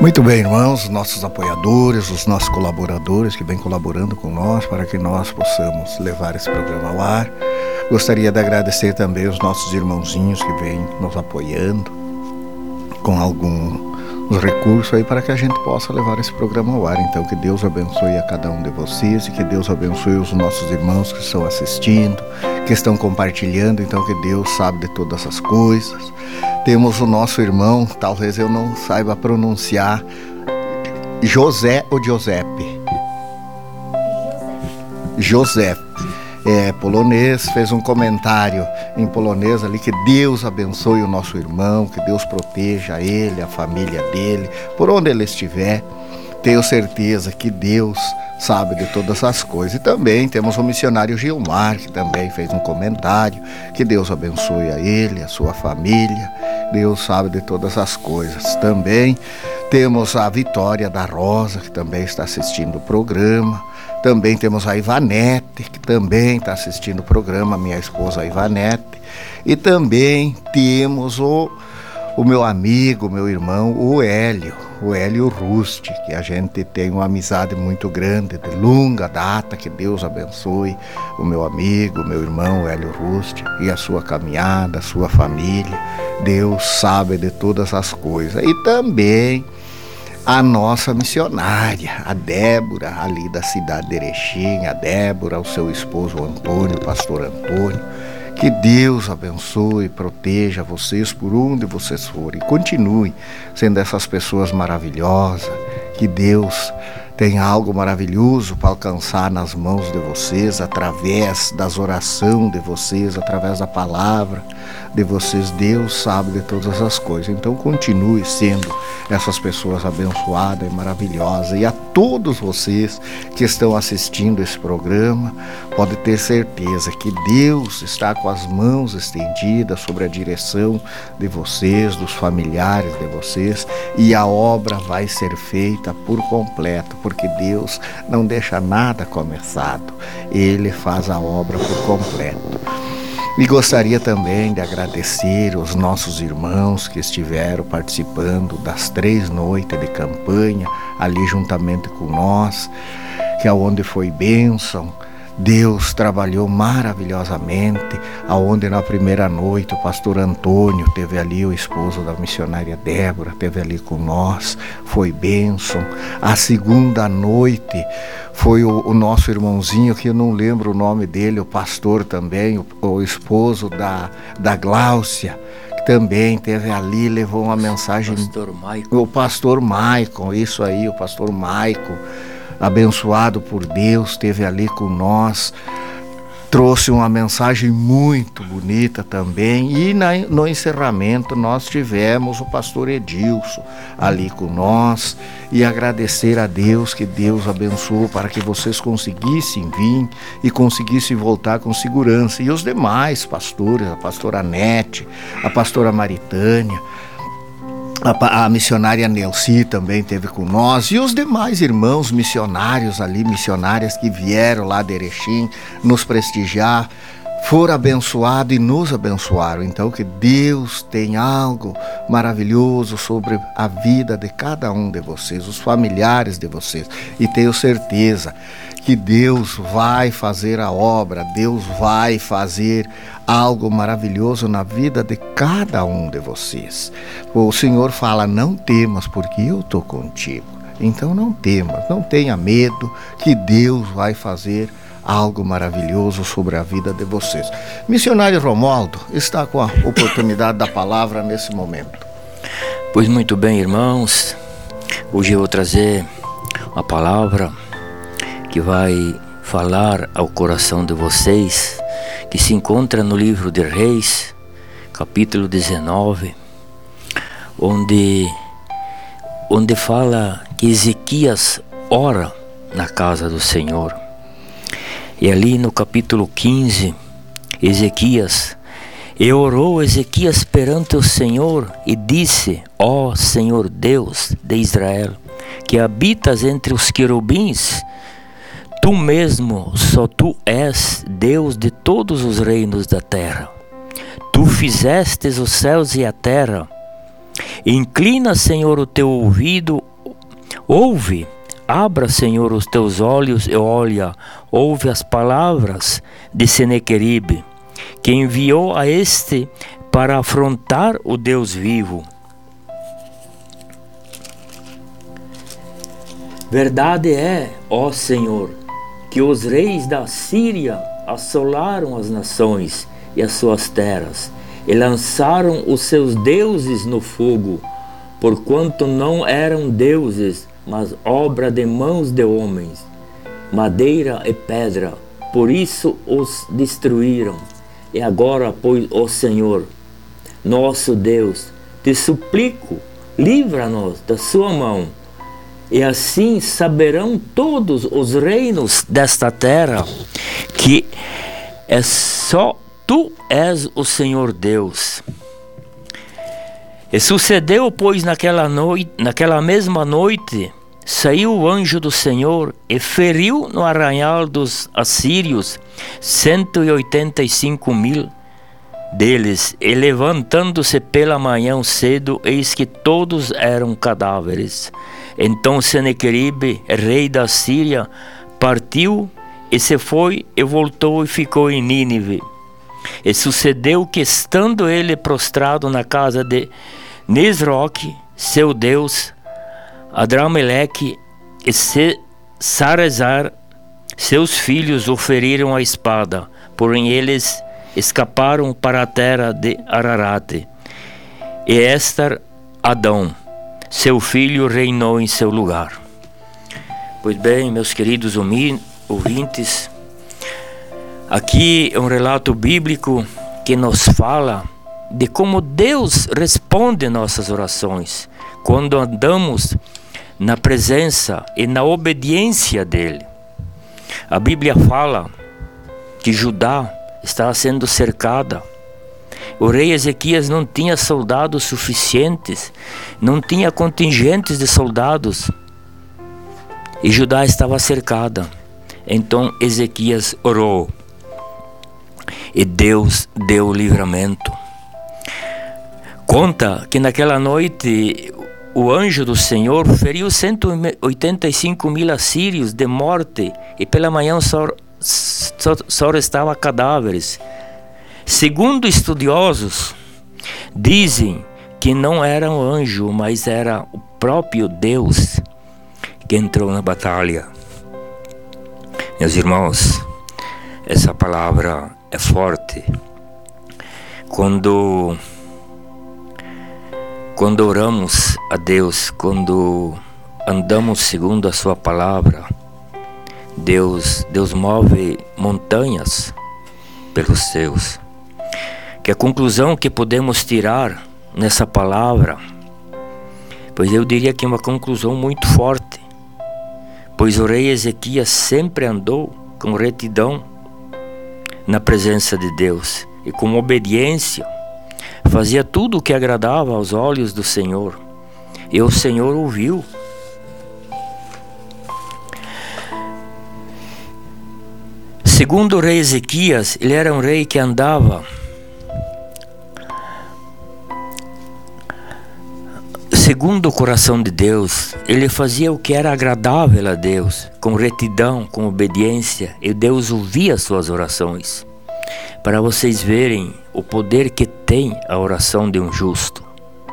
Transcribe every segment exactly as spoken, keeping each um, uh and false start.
Muito bem, irmãos, nossos apoiadores, os nossos colaboradores que vêm colaborando com nós para que nós possamos levar esse programa ao ar. Gostaria de agradecer também os nossos irmãozinhos que vêm nos apoiando com alguns recursos aí para que a gente possa levar esse programa ao ar. Então, que Deus abençoe a cada um de vocês e que Deus abençoe os nossos irmãos que estão assistindo, que estão compartilhando. Então, que Deus sabe de todas as coisas. Temos o nosso irmão, talvez eu não saiba pronunciar, José ou Giuseppe? José. É polonês, fez um comentário em polonês ali, que Deus abençoe o nosso irmão, que Deus proteja ele, a família dele, por onde ele estiver. Tenho certeza que Deus sabe de todas as coisas. E também temos o missionário Gilmar, que também fez um comentário, que Deus abençoe a ele, a sua família. Deus sabe de todas as coisas. Também temos a Vitória da Rosa, que também está assistindo o programa. Também temos a Ivanete, que também está assistindo o programa, minha esposa Ivanete. E também temos o, o meu amigo, meu irmão, o Hélio, o Hélio Rusti, que a gente tem uma amizade muito grande, de longa data. Que Deus abençoe o meu amigo, o meu irmão, o Hélio Rusti, e a sua caminhada, a sua família. Deus sabe de todas as coisas. E também a nossa missionária, a Débora, ali da cidade de Erechim, a Débora, o seu esposo Antônio, o pastor Antônio. Que Deus abençoe e proteja vocês por onde vocês forem. E continue sendo essas pessoas maravilhosas. Que Deus tem algo maravilhoso para alcançar nas mãos de vocês, através das orações de vocês, através da palavra de vocês. Deus sabe de todas as coisas. Então continue sendo essas pessoas abençoadas e maravilhosas. E a todos vocês que estão assistindo esse programa, pode ter certeza que Deus está com as mãos estendidas sobre a direção de vocês, dos familiares de vocês, e a obra vai ser feita por completo, porque Deus não deixa nada começado, Ele faz a obra por completo. E gostaria também de agradecer os nossos irmãos que estiveram participando das três noites de campanha, ali juntamente com nós, que aonde foi bênção. Deus trabalhou maravilhosamente, aonde na primeira noite o pastor Antônio teve ali, o esposo da missionária Débora, teve ali com nós, foi bênção. A segunda noite foi o, o nosso irmãozinho, que eu não lembro o nome dele, o pastor também, o, o esposo da, da Gláucia, que também teve ali, levou uma mensagem. Pastor Maicon. O pastor Maicon, isso aí, o pastor Maicon, abençoado por Deus, esteve ali com nós, trouxe uma mensagem muito bonita também. E na, no encerramento nós tivemos o pastor Edilson ali com nós, e agradecer a Deus, que Deus abençoou para que vocês conseguissem vir e conseguissem voltar com segurança. E os demais pastores, a pastora Nete, a pastora Maritânia, A, a missionária Nelci também esteve com nós, e os demais irmãos missionários ali, missionárias que vieram lá de Erechim nos prestigiar, foram abençoados e nos abençoaram. Então que Deus tem algo maravilhoso sobre a vida de cada um de vocês, os familiares de vocês, e tenho certeza que Deus vai fazer a obra, Deus vai fazer algo maravilhoso na vida de cada um de vocês. O Senhor fala: não temas, porque eu estou contigo. Então não temas, não tenha medo, que Deus vai fazer algo maravilhoso sobre a vida de vocês. Missionário Romualdo está com a oportunidade da palavra nesse momento. Pois muito bem, irmãos, hoje eu vou trazer uma palavra que vai falar ao coração de vocês, que se encontra no livro de Reis, capítulo dezenove, onde, onde fala que Ezequias ora na casa do Senhor. E ali no capítulo quinze, Ezequias, e orou Ezequias perante o Senhor e disse: ó Senhor Deus de Israel, que habitas entre os querubins, tu mesmo, só tu és Deus de todos os reinos da terra. Tu fizestes os céus e a terra. Inclina, Senhor, o teu ouvido Ouve, abra, Senhor, os teus olhos e olha, ouve as palavras de Senequeribe, que enviou a este para afrontar o Deus vivo. Verdade é, ó Senhor, que os reis da Síria assolaram as nações e as suas terras, e lançaram os seus deuses no fogo, porquanto não eram deuses, mas obra de mãos de homens, madeira e pedra, por isso os destruíram. E agora, pois, ó Senhor, nosso Deus, te suplico, livra-nos da sua mão, e assim saberão todos os reinos desta terra que é só tu és o Senhor Deus. E sucedeu, pois, naquela noite, naquela mesma noite, saiu o anjo do Senhor e feriu no arraial dos assírios cento e oitenta e cinco mil deles, e levantando-se pela manhã cedo, eis que todos eram cadáveres. Então Senequeribe, rei da Síria, partiu e se foi e voltou e ficou em Nínive. E sucedeu que, estando ele prostrado na casa de Nisroque, seu deus, Adrameleque e Sarezar, seus filhos, o feriram à espada, porém eles escaparam para a terra de Ararate. E Estar Adão, seu filho, reinou em seu lugar. Pois bem, meus queridos ouvintes, aqui é um relato bíblico que nos fala de como Deus responde nossas orações quando andamos na presença e na obediência dele. A Bíblia fala que Judá estava sendo cercada. O rei Ezequias não tinha soldados suficientes, não tinha contingentes de soldados, e Judá estava cercada. Então Ezequias orou e Deus deu o livramento. Conta que naquela noite o anjo do Senhor feriu cento e oitenta e cinco mil assírios de morte, e pela manhã só, só, só restavam cadáveres. Segundo estudiosos, dizem que não era um anjo, mas era o próprio Deus que entrou na batalha. Meus irmãos, essa palavra é forte. Quando, quando oramos a Deus, quando andamos segundo a sua palavra, Deus, Deus move montanhas pelos céus. Que a conclusão que podemos tirar nessa palavra, pois eu diria que é uma conclusão muito forte, pois o rei Ezequias sempre andou com retidão na presença de Deus e com obediência, fazia tudo o que agradava aos olhos do Senhor, e o Senhor ouviu. Segundo o rei Ezequias, ele era um rei que andava segundo o coração de Deus. Ele fazia o que era agradável a Deus, com retidão, com obediência, e Deus ouvia suas orações. Para vocês verem o poder que tem a oração de um justo.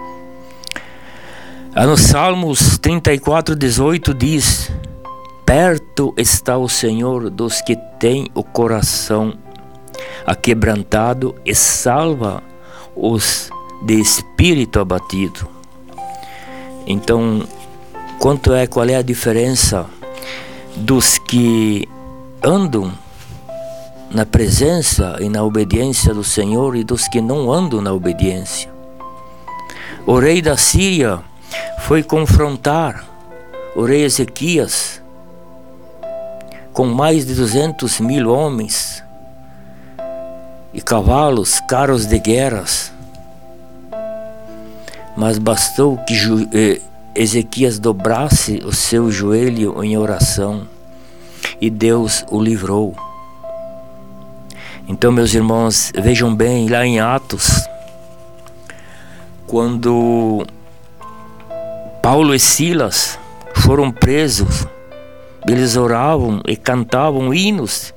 No Salmos trinta e quatro, dezoito diz: perto está o Senhor dos que têm o coração aquebrantado e salva os de espírito abatido. Então, quanto é, qual é a diferença dos que andam na presença e na obediência do Senhor e dos que não andam na obediência? O rei da Síria foi confrontar o rei Ezequias com mais de duzentos mil homens e cavalos, carros de guerras. Mas bastou que Ezequias dobrasse o seu joelho em oração e Deus o livrou. Então, meus irmãos, vejam bem, lá em Atos, quando Paulo e Silas foram presos, eles oravam e cantavam hinos.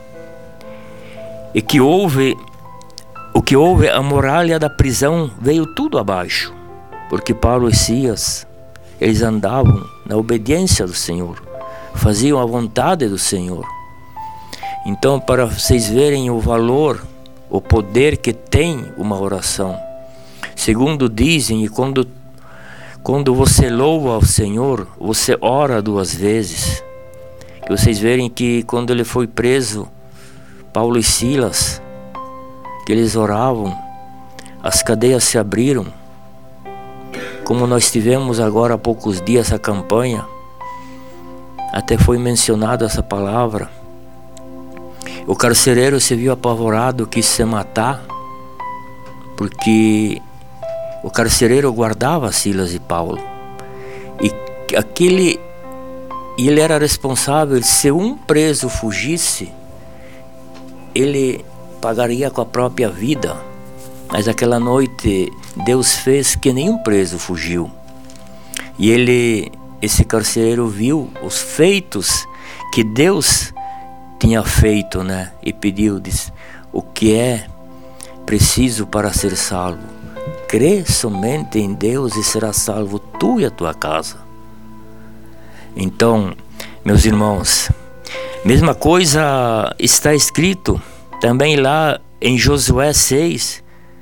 E que houve, o que houve, a muralha da prisão veio tudo abaixo. Porque Paulo e Silas, eles andavam na obediência do Senhor, faziam a vontade do Senhor. Então, para vocês verem o valor, o poder que tem uma oração, segundo dizem, e quando, quando você louva ao Senhor, você ora duas vezes. Que vocês verem que quando ele foi preso, Paulo e Silas, que eles oravam, as cadeias se abriram. Como nós tivemos agora há poucos dias a campanha, até foi mencionado essa palavra. O carcereiro se viu apavorado, quis se matar, porque o carcereiro guardava Silas e Paulo. E aquele, ele era responsável, se um preso fugisse, ele pagaria com a própria vida. Mas aquela noite Deus fez que nenhum preso fugiu. E ele, esse carcereiro, viu os feitos que Deus tinha feito, né? E pediu, disse, o que é preciso para ser salvo? Crê somente em Deus e será salvo tu e a tua casa. Então, meus irmãos, mesma coisa está escrito também lá em Josué seis,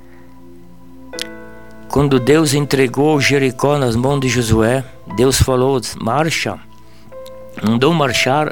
quando Deus entregou Jericó nas mãos de Josué. Deus falou, marcha, mandou marchar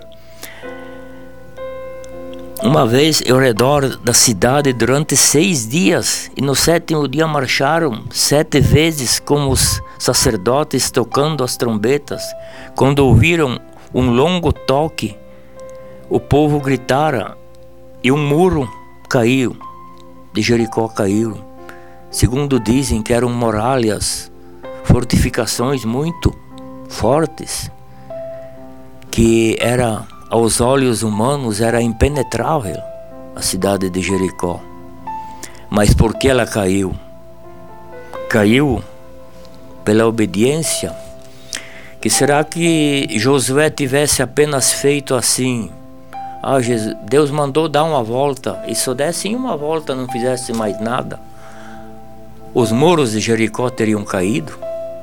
uma vez ao redor da cidade durante seis dias, e no sétimo dia marcharam sete vezes com os sacerdotes tocando as trombetas. Quando ouviram um longo toque, o povo gritara e um muro caiu, de Jericó caiu. Segundo dizem que eram muralhas, fortificações muito fortes, que era, aos olhos humanos, era impenetrável a cidade de Jericó. Mas por que ela caiu? Caiu pela obediência. Que será que Josué tivesse apenas feito assim? Ah, Jesus, Deus mandou dar uma volta, e só desse uma volta, não fizesse mais nada, os muros de Jericó teriam caído?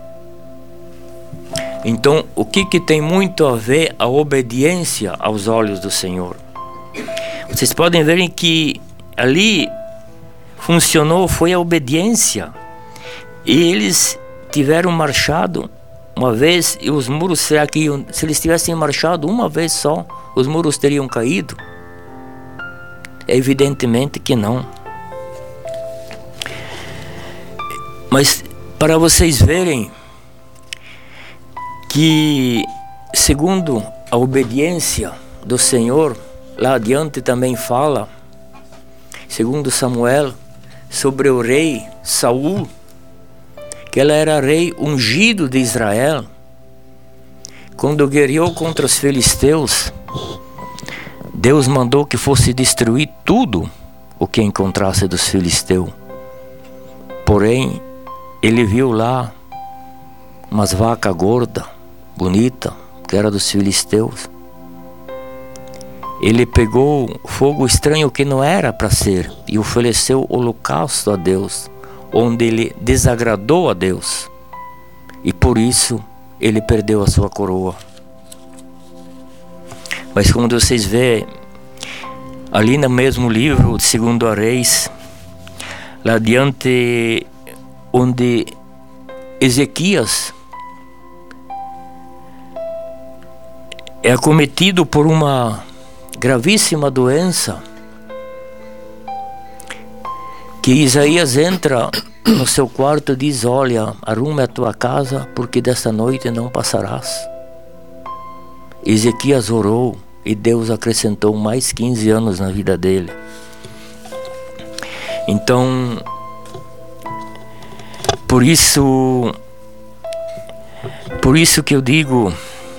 Então, o que que tem muito a ver a obediência aos olhos do Senhor? Vocês podem ver que ali funcionou, foi a obediência. E eles tiveram marchado uma vez, e os muros, será que iam, se eles tivessem marchado uma vez só, os muros teriam caído? Evidentemente que não. Mas para vocês verem que, segundo a obediência do Senhor, lá adiante também fala, segundo Samuel, sobre o rei Saul, que ele era rei ungido de Israel. Quando guerreou contra os filisteus, Deus mandou que fosse destruir tudo o que encontrasse dos filisteus. Porém, ele viu lá umas vacas gordas, bonitas, que era dos filisteus. Ele pegou fogo estranho que não era para ser e ofereceu holocausto a Deus, onde ele desagradou a Deus, e por isso ele perdeu a sua coroa. Mas quando vocês veem ali no mesmo livro de Segundo a Reis, lá adiante, onde Ezequias é acometido por uma gravíssima doença, que Isaías entra no seu quarto e diz, olha, arrume a tua casa, porque desta noite não passarás. Ezequias orou e Deus acrescentou mais quinze anos na vida dele. Então, por isso, por isso que eu digo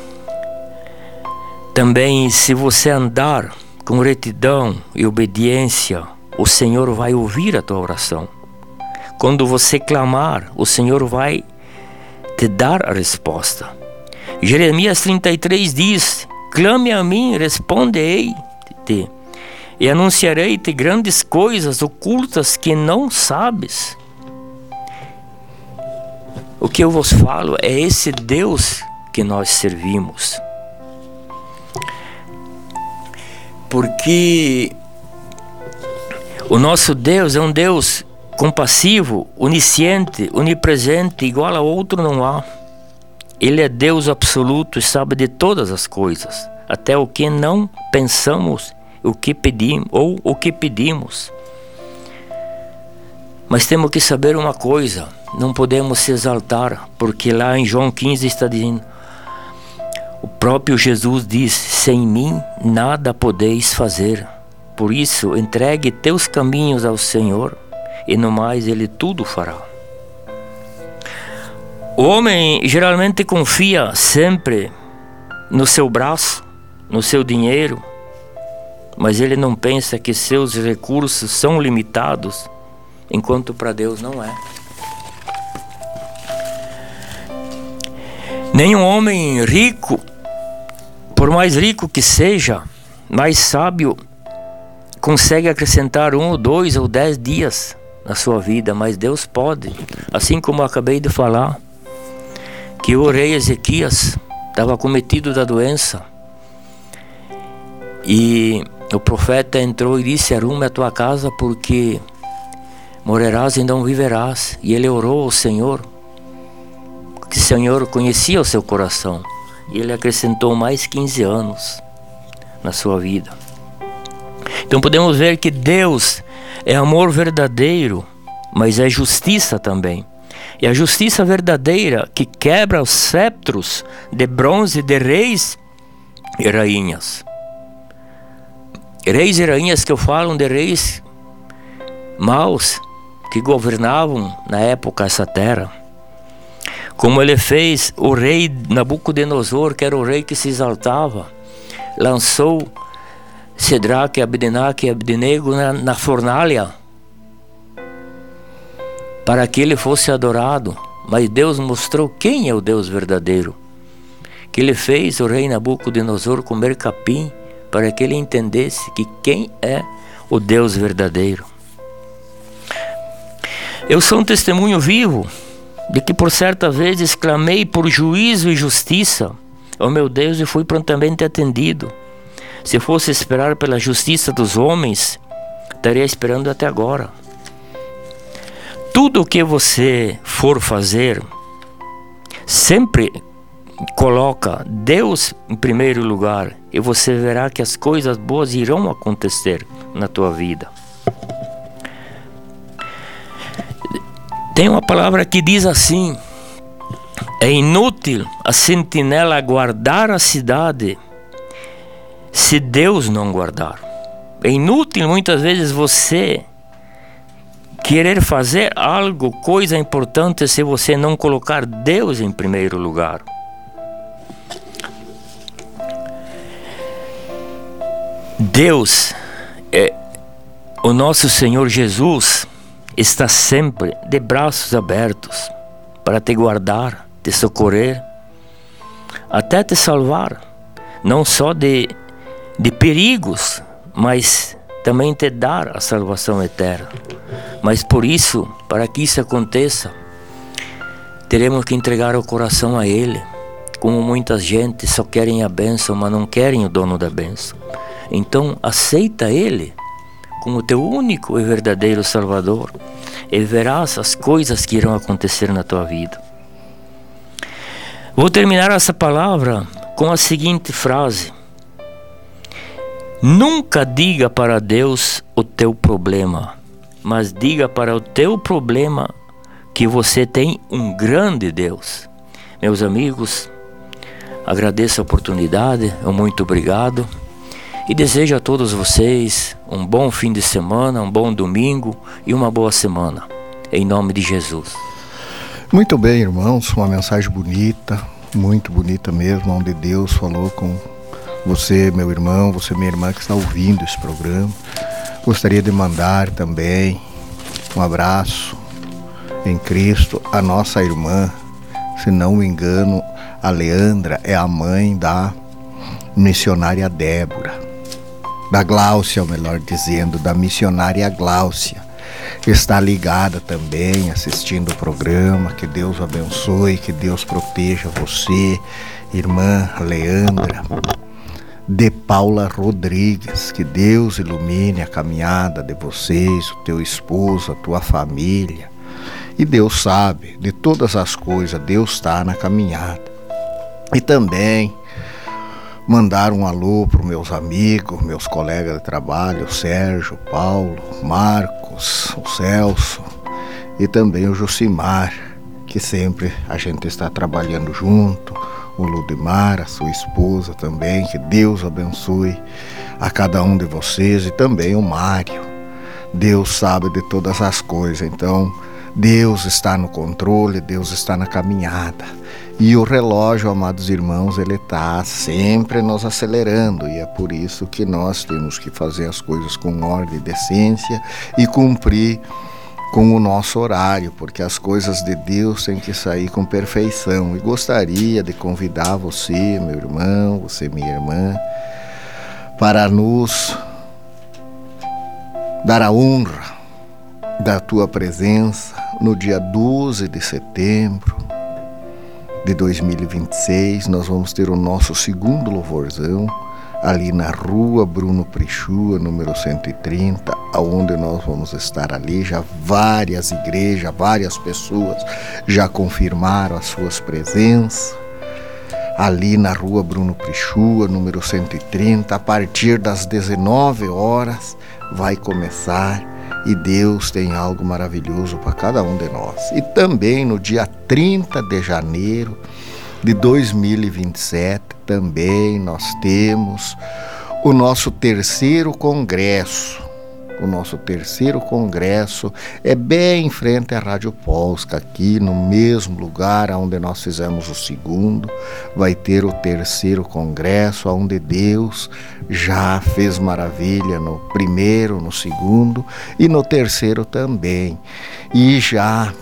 também, se você andar com retidão e obediência, o Senhor vai ouvir a tua oração. Quando você clamar, o Senhor vai te dar a resposta. Jeremias trinta e três diz: clame a mim, respondei-te, e anunciarei-te grandes coisas ocultas que não sabes. O que eu vos falo é esse Deus que nós servimos. Porque o nosso Deus é um Deus compassivo, onisciente, onipresente, igual a outro não há. Ele é Deus absoluto e sabe de todas as coisas, até o que não pensamos, o que pedimos ou o que pedimos. Mas temos que saber uma coisa: não podemos se exaltar, porque lá em João quinze está dizendo, o próprio Jesus diz: sem mim nada podeis fazer. Por isso, entregue teus caminhos ao Senhor, e no mais Ele tudo fará. O homem geralmente confia sempre no seu braço, no seu dinheiro, mas ele não pensa que seus recursos são limitados, enquanto para Deus não é. Nenhum homem rico, por mais rico que seja, mais sábio, consegue acrescentar um ou dois ou dez dias na sua vida, mas Deus pode. Assim como eu acabei de falar, que o rei Ezequias estava cometido da doença, e o profeta entrou e disse: arrume a tua casa, porque morrerás e não viverás. E ele orou ao Senhor, que o Senhor conhecia o seu coração, e ele acrescentou mais quinze anos na sua vida. Então podemos ver que Deus é amor verdadeiro, mas é justiça também. E a justiça verdadeira que quebra os cetros de bronze de reis e rainhas. Reis e rainhas que eu falo de reis maus que governavam na época essa terra. Como ele fez o rei Nabucodonosor, que era o rei que se exaltava, lançou Cedraque, Abdenaque e Abdenego na, na fornalha para que ele fosse adorado. Mas Deus mostrou quem é o Deus verdadeiro, que ele fez o rei Nabucodonosor comer capim, para que ele entendesse que quem é o Deus verdadeiro. Eu sou um testemunho vivo de que por certa vez exclamei por juízo e justiça, ó meu Deus, e fui prontamente atendido. Se fosse esperar pela justiça dos homens, estaria esperando até agora. Tudo o que você for fazer, sempre coloca Deus em primeiro lugar, e você verá que as coisas boas irão acontecer na tua vida. Tem uma palavra que diz assim: é inútil a sentinela guardar a cidade se Deus não guardar. É inútil muitas vezes você querer fazer algo, coisa importante, se você não colocar Deus em primeiro lugar. Deus, é, o nosso Senhor Jesus, está sempre de braços abertos para te guardar, te socorrer, até te salvar, não só de, de perigos, mas também te dar a salvação eterna. Mas por isso, para que isso aconteça, teremos que entregar o coração a Ele, como muita gente só querem a bênção, mas não querem o dono da bênção. Então aceita Ele como teu único e verdadeiro Salvador, e verás as coisas que irão acontecer na tua vida. Vou terminar essa palavra com a seguinte frase: nunca diga para Deus o teu problema, mas diga para o teu problema que você tem um grande Deus. Meus amigos, agradeço a oportunidade, muito obrigado. E desejo a todos vocês um bom fim de semana, um bom domingo e uma boa semana. Em nome de Jesus. Muito bem, irmãos. Uma mensagem bonita, muito bonita mesmo, onde Deus falou com você, meu irmão, você, minha irmã, que está ouvindo esse programa. Gostaria de mandar também um abraço em Cristo à nossa irmã Se não me engano, a Leandra é a mãe da missionária Débora, da Gláucia, melhor dizendo, da missionária Gláucia. Está ligada também, assistindo o programa. Que Deus abençoe, que Deus proteja você, irmã Leandra. De Paula Rodrigues, que Deus ilumine a caminhada de vocês, o teu esposo, a tua família. E Deus sabe de todas as coisas, Deus está na caminhada. E também mandar um alô para os meus amigos, meus colegas de trabalho, o Sérgio, o Paulo, o Marcos, o Celso e também o Josimar, que sempre a gente está trabalhando junto, o Ludimar, a sua esposa também, que Deus abençoe a cada um de vocês, e também o Mário. Deus sabe de todas as coisas, então Deus está no controle, Deus está na caminhada. E o relógio, amados irmãos, ele está sempre nos acelerando, e é por isso que nós temos que fazer as coisas com ordem e decência e cumprir com o nosso horário, porque as coisas de Deus têm que sair com perfeição. E gostaria de convidar você, meu irmão, você, minha irmã, para nos dar a honra da tua presença no dia doze de setembro de dois mil e vinte e seis. Nós vamos ter o nosso segundo louvorzão ali na rua Bruno Prichua, número cento e trinta, aonde nós vamos estar ali. Já várias igrejas, várias pessoas já confirmaram as suas presenças ali na rua Bruno Prichua, número cento e trinta. A partir das dezenove horas vai começar, e Deus tem algo maravilhoso para cada um de nós. E também no dia trinta de janeiro de dois mil e vinte e sete, também nós temos o nosso terceiro congresso. O nosso terceiro congresso é bem em frente à Rádio Polska, aqui no mesmo lugar onde nós fizemos o segundo. Vai ter o terceiro congresso, onde Deus já fez maravilha no primeiro, no segundo e no terceiro também. E já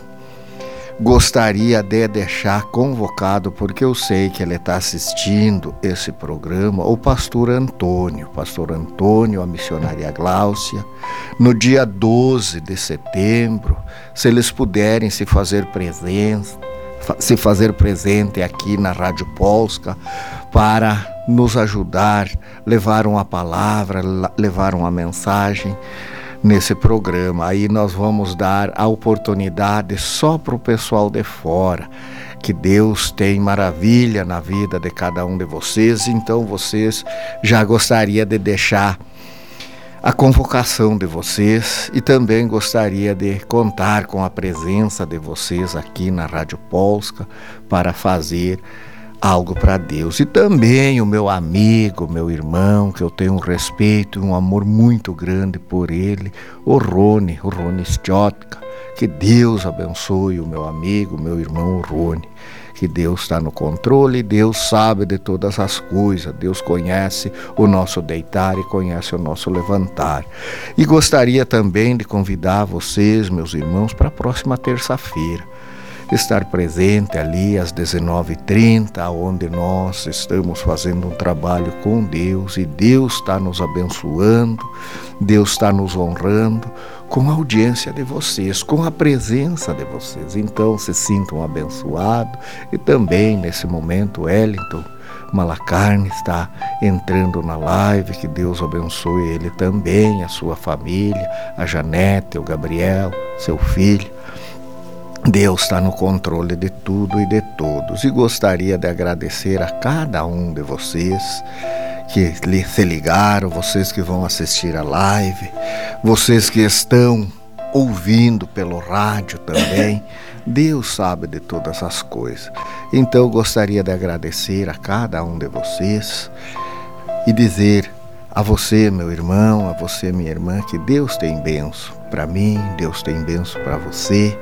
gostaria de deixar convocado, porque eu sei que ele está assistindo esse programa, o pastor Antônio, pastor Antônio, a missionária Gláucia, no dia doze de setembro, se eles puderem se fazer presença, se fazer presente aqui na Rádio Polska, para nos ajudar, levar uma palavra, levar uma mensagem nesse programa. Aí nós vamos dar a oportunidade só para o pessoal de fora, que Deus tem maravilha na vida de cada um de vocês. Então vocês já gostaria de deixar a convocação de vocês, e também gostaria de contar com a presença de vocês aqui na Rádio Polska para fazer algo para Deus. E também o meu amigo, meu irmão, que eu tenho um respeito e um amor muito grande por ele, o Rony, o Rony Stiotka. Que Deus abençoe o meu amigo, meu irmão, o Rony. Que Deus está no controle, Deus sabe de todas as coisas, Deus conhece o nosso deitar e conhece o nosso levantar. E gostaria também de convidar vocês, meus irmãos, para a próxima terça-feira, estar presente ali às dezenove e trinta, onde nós estamos fazendo um trabalho com Deus, e Deus está nos abençoando, Deus está nos honrando com a audiência de vocês, com a presença de vocês. Então se sintam abençoados. E também nesse momento Wellington Malacarne está entrando na live, que Deus abençoe ele também, a sua família, a Janete, o Gabriel, seu filho. Deus está no controle de tudo e de todos. E gostaria de agradecer a cada um de vocês que se ligaram, vocês que vão assistir a live, vocês que estão ouvindo pelo rádio também. Deus sabe de todas as coisas. Então gostaria de agradecer a cada um de vocês e dizer a você, meu irmão, a você, minha irmã, que Deus tem bênção para mim, Deus tem bênção para você.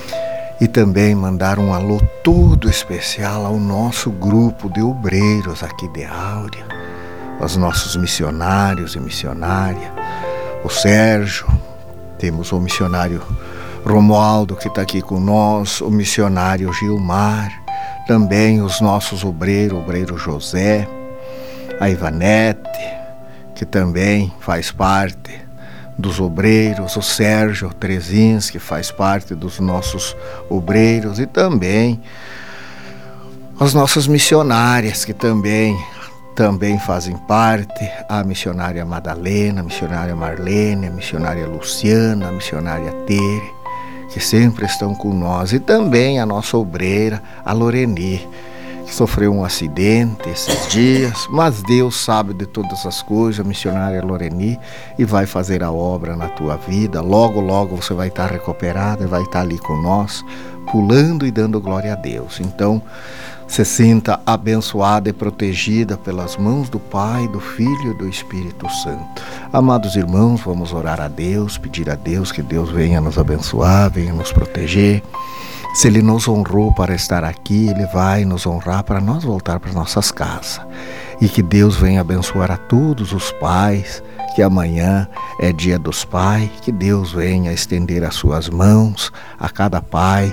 E também mandar um alô todo especial ao nosso grupo de obreiros aqui de Áurea, aos nossos missionários e missionárias, o Sérgio, temos o missionário Romualdo que está aqui com nós, o missionário Gilmar, também os nossos obreiros, o obreiro José, a Ivanete, que também faz parte dos obreiros, o Sérgio Trezins, que faz parte dos nossos obreiros, e também as nossas missionárias, que também, também fazem parte, a missionária Madalena, a missionária Marlene, a missionária Luciana, a missionária Tere, que sempre estão com nós, e também a nossa obreira, a Loreni, que sofreu um acidente esses dias, mas Deus sabe de todas as coisas, a missionária Loreni, e vai fazer a obra na tua vida. Logo, logo você vai estar recuperada e vai estar ali com nós, pulando e dando glória a Deus. Então, se sinta abençoada e protegida pelas mãos do Pai, do Filho e do Espírito Santo. Amados irmãos, vamos orar a Deus, pedir a Deus que Deus venha nos abençoar, venha nos proteger. Se Ele nos honrou para estar aqui, Ele vai nos honrar para nós voltar para nossas casas. E que Deus venha abençoar a todos os pais, que amanhã é dia dos pais, que Deus venha estender as suas mãos a cada pai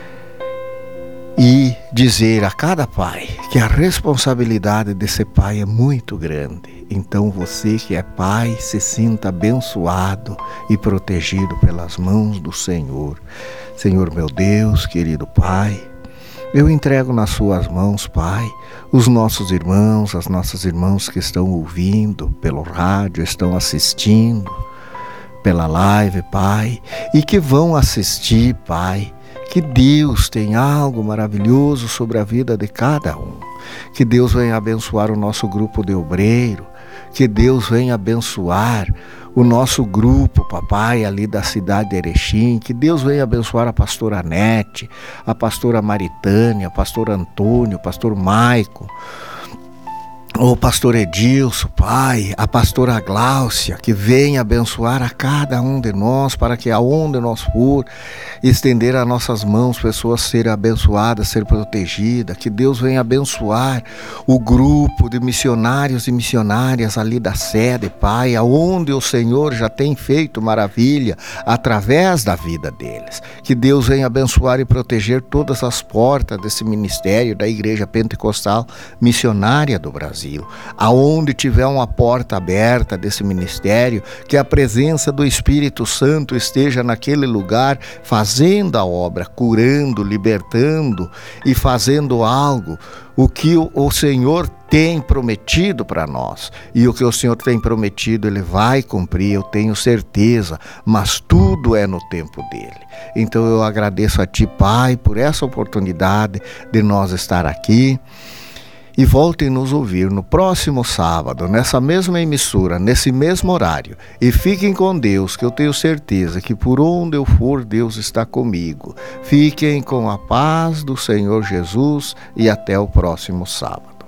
e dizer a cada pai que a responsabilidade de ser pai é muito grande. Então você que é pai, se sinta abençoado e protegido pelas mãos do Senhor. Senhor meu Deus, querido Pai, eu entrego nas suas mãos, Pai, os nossos irmãos, as nossas irmãs que estão ouvindo pelo rádio, estão assistindo pela live, Pai, e que vão assistir, Pai. Que Deus tem algo maravilhoso sobre a vida de cada um. Que Deus venha abençoar o nosso grupo de obreiro. Que Deus venha abençoar o nosso grupo, papai, ali da cidade de Erechim. Que Deus venha abençoar a pastora Nete, a pastora Maritânia, o pastor Antônio, o pastor Maico, o pastor Edilson, Pai, a pastora Gláucia, que venha abençoar a cada um de nós, para que aonde nós for, estender as nossas mãos, pessoas serem abençoadas, ser protegidas. Que Deus venha abençoar o grupo de missionários e missionárias ali da sede, Pai, aonde o Senhor já tem feito maravilha através da vida deles. Que Deus venha abençoar e proteger todas as portas desse ministério da Igreja Pentecostal Missionária do Brasil. Aonde tiver uma porta aberta desse ministério, que a presença do Espírito Santo esteja naquele lugar, fazendo a obra, curando, libertando e fazendo algo, o que o Senhor tem prometido para nós. E o que o Senhor tem prometido, Ele vai cumprir, eu tenho certeza, mas tudo é no tempo dEle. Então eu agradeço a Ti, Pai, por essa oportunidade de nós estar aqui. E voltem nos ouvir no próximo sábado, nessa mesma emissora, nesse mesmo horário. E fiquem com Deus, que eu tenho certeza que por onde eu for, Deus está comigo. Fiquem com a paz do Senhor Jesus e até o próximo sábado.